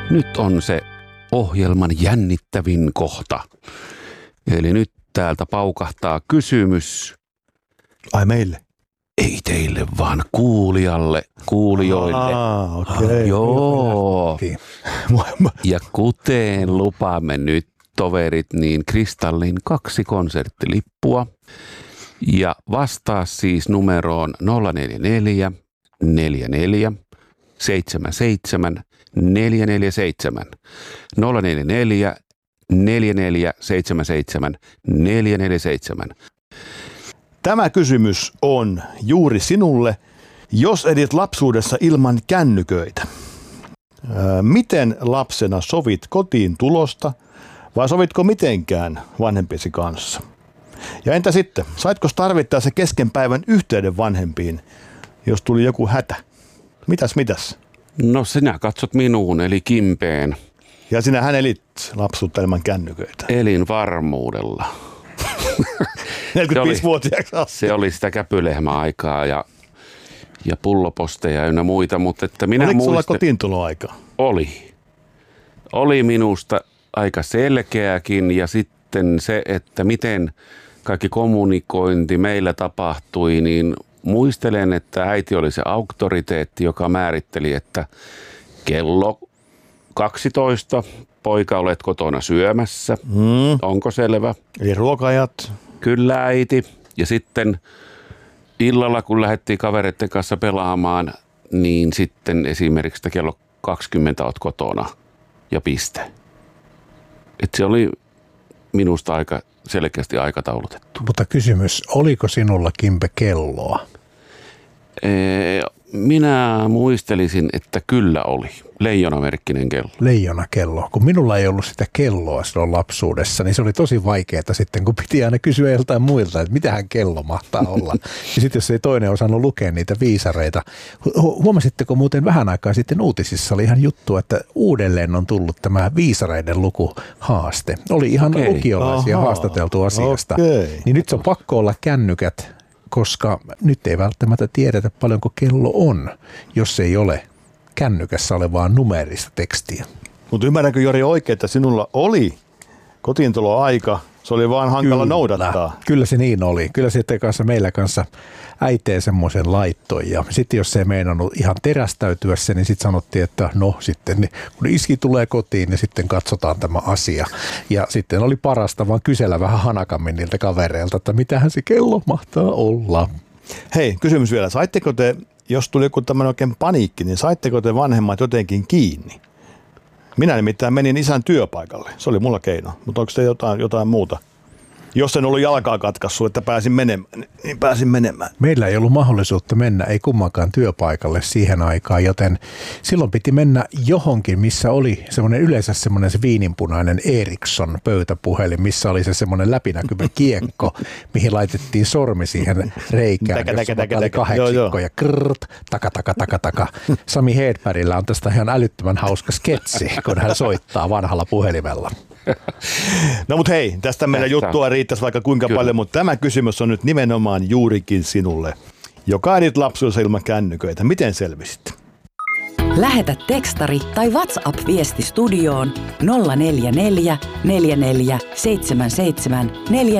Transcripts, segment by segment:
Nyt on se ohjelman jännittävin kohta. Eli nyt täältä paukahtaa kysymys. Ai meille? Ei teille, vaan kuulijoille. Okei. Joo. Ja kuten lupaamme nyt, toverit, niin Kristallin 2 konserttilippua. Ja vastaa siis numeroon 044 44 77 447. 044 44 77 447. Tämä kysymys on juuri sinulle, jos edit lapsuudessa ilman kännyköitä. Miten lapsena sovit kotiin tulosta vai sovitko mitenkään vanhempiesi kanssa? Ja entä sitten, saitko tarvittaessa kesken päivän yhteyden vanhempiin, jos tuli joku hätä? Mitäs? No sinä katsot minuun, eli Kimpeen. Ja sinähän elit lapsuutta ilman kännyköitä. Elin varmuudella. 45-vuotiaaksi asti. Se oli sitä käpylehmäaikaa ja pulloposteja ynnä muita, mutta että minä oliko sulla kotiintuloaikaa? Oli minusta aika selkeäkin ja sitten se, että miten kaikki kommunikointi meillä tapahtui, niin muistelen, että äiti oli se auktoriteetti, joka määritteli, että kello 12, poika, olet kotona syömässä. Onko selvä? Eli ruoka-ajat. Kyllä, äiti. Ja sitten illalla, kun lähdettiin kavereiden kanssa pelaamaan, niin sitten esimerkiksi että kello 20 olet kotona ja piste. Et se oli minusta aika selkeästi aikataulutettu. Mutta kysymys, oliko sinulla, Kimpe, kelloa? Minä muistelisin, että kyllä oli. Leijonamerkkinen kello. Leijonakello. Kun minulla ei ollut sitä kelloa silloin lapsuudessa, niin se oli tosi vaikeaa sitten, kun piti aina kysyä joltain muilta, että mitähän kello mahtaa olla. Ja sitten jos ei toinen osannut lukea niitä viisareita. Huomasitteko muuten vähän aikaa sitten uutisissa oli ihan juttu, että uudelleen on tullut tämä viisareiden lukuhaaste. Oli ihan lukiolaisia haastateltu asiasta. Niin nyt se on pakko olla kännykät, koska nyt ei välttämättä tiedetä paljonko kello on, jos ei ole kännykässä olevaa numeerista tekstiä. Mutta ymmärränkö, Jori, oikein, että sinulla oli kotiintuloaika, se oli vaan hankala noudattaa? Kyllä se niin oli. Kyllä sitten kanssa meillä kanssa äiteen semmoisen laittoi. Ja sitten jos se ei meinannut ihan terästäytyä se, niin sitten sanottiin, että no sitten kun iski tulee kotiin, niin sitten katsotaan tämä asia. Ja sitten oli parasta vaan kysellä vähän hanakammin niiltä kavereilta, että mitähän se kello mahtaa olla. Hei, kysymys vielä. Saitteko te, jos tuli joku tämmöinen oikein paniikki, niin saitteko te vanhemmat jotenkin kiinni? Minä nimittäin menin isän työpaikalle. Se oli mulla keino. Mutta onko se jotain muuta? Jos en ollut jalkaa katkaissut, että pääsin menemään, niin pääsin menemään. Meillä ei ollut mahdollisuutta mennä, ei kummankaan työpaikalle siihen aikaan, joten silloin piti mennä johonkin, missä oli yleensä semmoinen se viininpunainen Ericsson pöytäpuhelin, missä oli se semmoinen läpinäkyvä kiekko, mihin laitettiin sormi siihen reikään, jossa oli 8 ja krrt, taka. Sami Hedbergillä on tästä ihan älyttömän hauska sketsi, kun hän soittaa vanhalla puhelimella. No mut hei, tästä meillä juttua riittäisi vaikka kuinka paljon, mutta tämä kysymys on nyt nimenomaan juurikin sinulle, joka edit lapsuudessa ilman kännyköitä. Miten selvisit? Lähetä tekstari tai WhatsApp-viesti studioon 044 44 77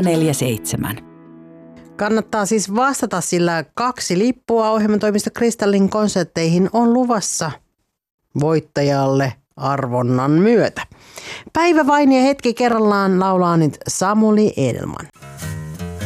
447. Kannattaa siis vastata, sillä 2 lippua ohjelmatoimisto Kristallin konsertteihin on luvassa voittajalle arvonnan myötä. Päivä vain ja hetki kerrallaan laulaa nyt Samuli Edelman.